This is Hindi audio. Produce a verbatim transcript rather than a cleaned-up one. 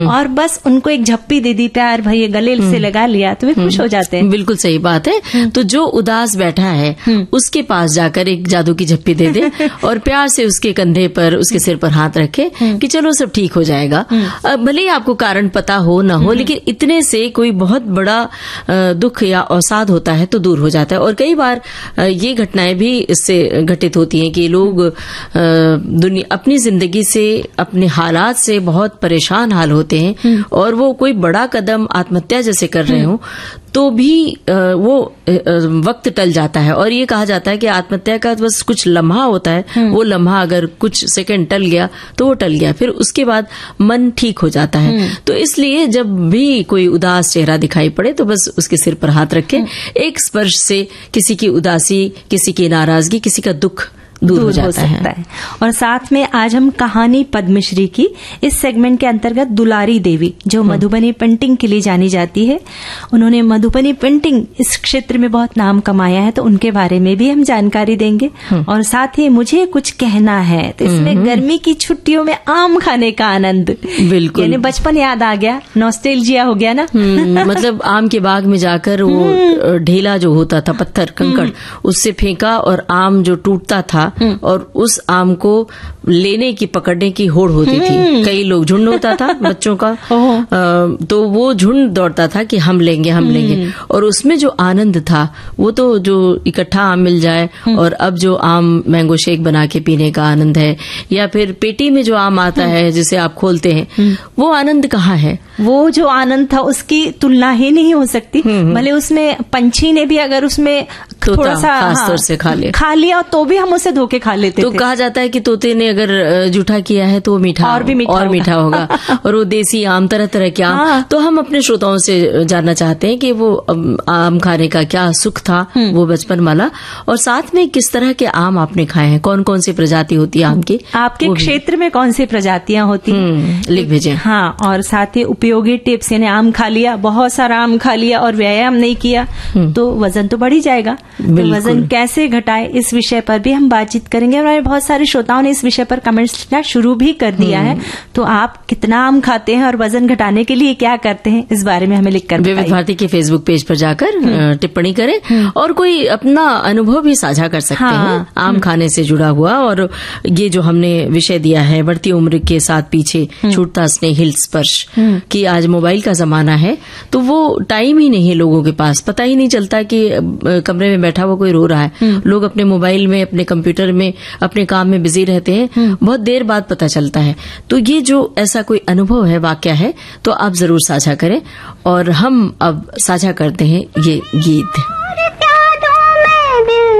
और बस उनको एक झप्पी दे दी, प्यार भैया गले से लगा लिया तो वे खुश हो जाते हैं। बिल्कुल सही बात है। तो जो उदास बैठा है उसके पास जाकर एक जादू की झप्पी दे दे और प्यार से उसके कंधे पर, उसके सिर पर हाथ रखे कि चलो सब ठीक हो जाएगा। भले ही आपको कारण पता हो ना हो, लेकिन इतने से कोई बहुत बड़ा दुख या अवसाद होता है तो दूर हो जाता है। और कई बार ये घटनाएं भी इससे घटित होती हैं कि लोग दुनिया अपनी जिंदगी से, अपने हालात से बहुत परेशान हाल होते हैं और वो कोई बड़ा कदम आत्महत्या जैसे कर रहे हो तो भी वो वक्त टल जाता है। और ये कहा जाता है कि आत्महत्या का बस कुछ लम्हा होता है, वो लम्हा अगर कुछ सेकंड टल गया तो वो टल गया, फिर उसके बाद मन ठीक हो जाता है। तो इसलिए जब भी कोई उदास चेहरा दिखाई पड़े तो बस उसके सिर पर हाथ रखें। एक स्पर्श से किसी की उदासी, किसी की नाराजगी, किसी का दुख दूर, दूर हो जाता हो सकता है।, है और साथ में आज हम कहानी पद्मश्री की इस सेगमेंट के अंतर्गत दुलारी देवी, जो मधुबनी पेंटिंग के लिए जानी जाती है, उन्होंने मधुबनी पेंटिंग इस क्षेत्र में बहुत नाम कमाया है, तो उनके बारे में भी हम जानकारी देंगे। और साथ ही मुझे कुछ कहना है, तो इसमें गर्मी की छुट्टियों में आम खाने का आनंद, बिल्कुल यानी बचपन याद आ गया, नॉस्टैल्जिया हो गया ना। मतलब आम के बाग में जाकर वो ढेला जो होता था, पत्थर कंकड़, उससे फेंका और आम जो टूटता था और उस आम को लेने की, पकड़ने की होड़ होती थी। कई लोग, झुंड होता था बच्चों का, आ, तो वो झुंड दौड़ता था कि हम लेंगे हम लेंगे। और उसमें जो आनंद था वो तो जो इकट्ठा आम मिल जाए, और अब जो आम मैंगो शेक बना के पीने का आनंद है, या फिर पेटी में जो आम आता है जिसे आप खोलते हैं, वो आनंद कहाँ है? वो जो आनंद था उसकी तुलना ही नहीं हो सकती। भले उसमें पंछी ने भी अगर उसमें थोड़ा सा खास तौर से खा लिया खा लिया तो भी हम उसे धोके खा लेते तो थे। कहा जाता है कि तोते ने अगर जूठा किया है तो वो मीठा और भी मीठा और होगा। मीठा होगा और वो देसी आम, तरह तरह के आम। हाँ। तो हम अपने श्रोताओं से जानना चाहते हैं कि वो आम खाने का क्या सुख था, वो बचपन वाला, और साथ में किस तरह के आम आपने खाए हैं, कौन कौन सी प्रजाति होती है आम की, आपके क्षेत्र में कौन सी प्रजातियां होती हैं, लिख भेजें। हाँ, और साथ ही उपयोगी टिप्स, यानी आम खा लिया, बहुत सारा आम खा लिया और व्यायाम नहीं किया तो वजन तो बढ़ ही जाएगा, तो वजन कैसे घटाए, इस विषय पर भी हम बातचीत करेंगे। और बहुत सारे श्रोताओं ने इस विषय पर कमेंट्स लिखना शुरू भी कर दिया है, तो आप कितना आम खाते हैं और वजन घटाने के लिए क्या करते हैं, इस बारे में हमें लिखकर विविध भारती के फेसबुक पेज पर जाकर टिप्पणी करें और कोई अपना अनुभव भी साझा कर सकते हाँ। हैं आम खाने से जुड़ा हुआ। और ये जो हमने विषय दिया है, बढ़ती उम्र के साथ पीछे छूटता स्नेहिल स्पर्श, कि आज मोबाइल का जमाना है तो वो टाइम ही नहीं है लोगों के पास, पता ही नहीं चलता कि कमरे में बैठा हुआ कोई रो रहा है, लोग अपने मोबाइल में, अपने कंप्यूटर में, अपने काम में बिजी रहते हैं, बहुत देर बाद पता चलता है। तो ये जो ऐसा कोई अनुभव है, वाकया है, तो आप जरूर साझा करें। और हम अब साझा करते हैं ये गीत।